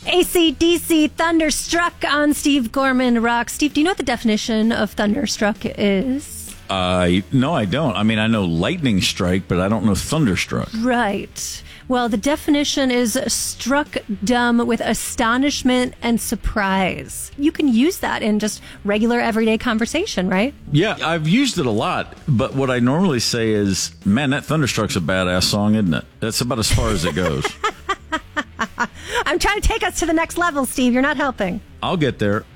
AC/DC Thunderstruck on Steve Gorman Rock. Steve, do you know what the definition of thunderstruck is? No, I don't. I mean, I know lightning strike, but I don't know thunderstruck. Right. Well, the definition is struck dumb with astonishment and surprise. You can use that in just regular everyday conversation, right? Yeah, I've used it a lot, but what I normally say is, man, that Thunderstruck's a badass song, isn't it? That's about as far as it goes. I'm trying to take us to the next level, Steve. You're not helping. I'll get there.